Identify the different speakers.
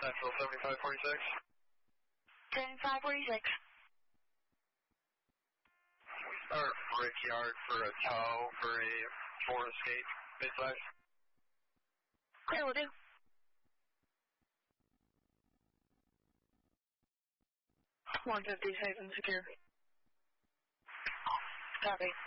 Speaker 1: Central 7546.
Speaker 2: 7546.
Speaker 1: Or Brickyard for a tow for a Ford Escape midsize.
Speaker 2: Okay, we'll do. 150 safe and secure. Copy.